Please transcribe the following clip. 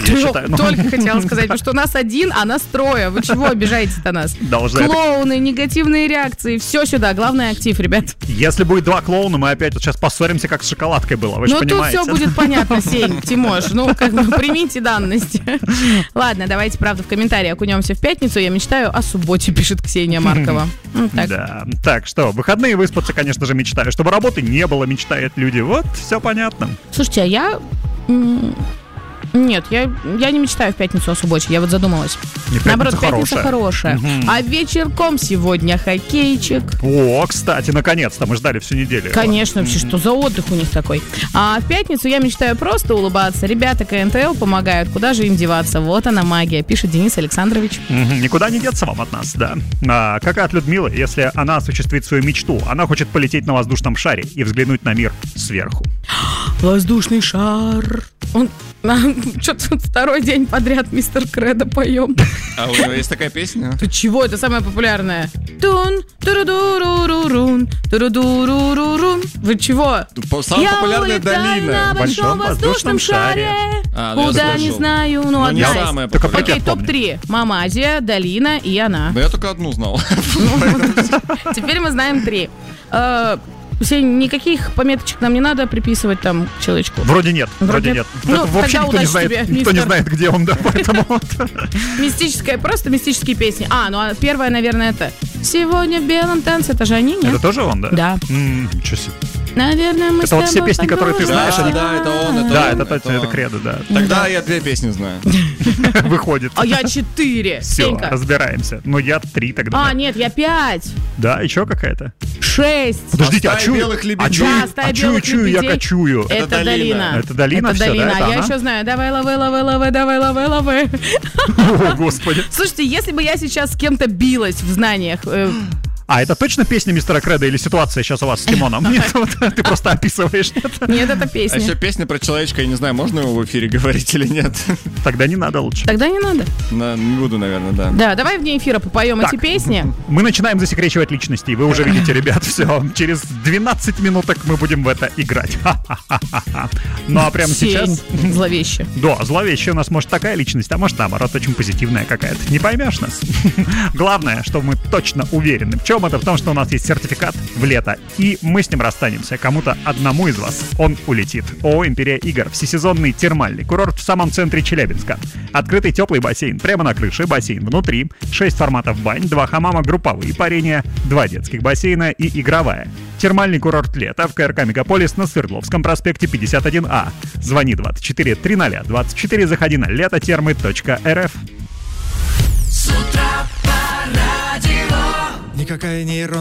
я считаю. Только хотела сказать, потому что нас один, а нас трое. Вы чего обижаете-то нас? Да, уже клоуны, негативные реакции, все сюда. Главное, актив, ребят. Если будет два клоуна, мы опять вот сейчас поссоримся, как с шоколадкой было, вы же понимаете. Тут все будет понятно, Сень, Тимош. Примите данности. Ладно, давайте, правда, в комментарии окунемся в пятницу. Я мечтаю о субботе, пишет Ксения Маркова. Да. Так, что, выходные выспаться, конечно же, мечтаю. Чтобы работы не было, мечтают люди. Вот, все понятно. Слушайте, а я... Нет, я не мечтаю в пятницу о субботе, я вот задумалась. Наоборот, пятница хорошая. А вечерком сегодня хоккейчик. О, кстати, наконец-то, мы ждали всю неделю. Конечно, вообще, что за отдых у них такой. А в пятницу я мечтаю просто улыбаться. Ребята КНТЛ помогают, куда же им деваться? Вот она магия, пишет Денис Александрович. Никуда не деться вам от нас, да. Как от Людмилы, если она осуществит свою мечту, она хочет полететь на воздушном шаре и взглянуть на мир сверху. Воздушный шар. Он что-то второй день подряд Мистер Кредо поем. А у него есть такая песня? Ты чего? Это самая популярная. Тун, туру-ду-ру-ру-рун, туру-ду-ру-ру-рун. Вы чего? Самая популярная долина. На большом воздушном шаре. Куда не знаю, но одна не самая популярная. Окей, топ-3. Мамазия, долина и она. Да я только одну знал. Теперь мы знаем 3. Никаких пометочек нам не надо приписывать там человечку. Вроде нет. Вообще никто не знает, где он, да, поэтому... Мистическая, просто мистические песни. А первая, наверное, это «Сегодня в белом танце», это же они, нет? Это тоже он, да? Да. Ничего себе. Наверное, мы это вот все песни, которые ты знаешь, они... Да, это он. Да, это Кредо, да. Тогда я 2 песни знаю. Выходит. А я 4. Все, разбираемся. Но я 3 тогда. Нет, я 5. Да, еще какая-то? 6. Подождите, а чую, я кочую. Это долина. Это долина, все, да? А я еще знаю, давай лавы. О, господи. Слушайте, если бы я сейчас с кем-то билась в знаниях... это точно песня мистера Кредо или ситуация сейчас у вас с Тимоном? Нет, ты просто описываешь. Нет, это песня. А еще песня про человечка, я не знаю, можно его в эфире говорить или нет? Тогда не надо лучше. Тогда не надо. Не буду, наверное, да. Да, давай вне эфира попоем эти песни. Мы начинаем засекречивать личности. Вы уже видите, ребят, все. Через 12 минуток мы будем в это играть. Ну а прямо сейчас... Зловеще. Да, зловеще у нас может такая личность, а может наоборот очень позитивная какая-то. Не поймешь нас. Главное, что мы точно уверены. В чем это? В том, что у нас есть сертификат в лето, и мы с ним расстанемся. Кому-то одному из вас он улетит. ООО «Империя Игр». Всесезонный термальный курорт в самом центре Челябинска. Открытый теплый бассейн прямо на крыше, бассейн внутри, 6 форматов бань, 2 хамама, групповые парения, 2 детских бассейна и игровая. Термальный курорт лета в КРК «Мегаполис» на Свердловском проспекте 51А. Звони 24 300 24, заходи на летотермы.рф. С утра по радио. Никакая нейронная